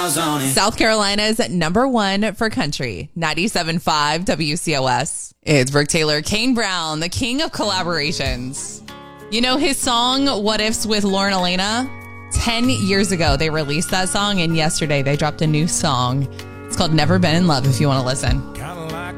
South Carolina is at number 1 for country. 97.5 WCOS. It's Brooke Taylor, Kane Brown, the king of collaborations. You know his song, What Ifs with Lauren Elena? 10 years ago, they released that song, and yesterday they dropped a new song. It's called Never Been in Love, if you want to listen.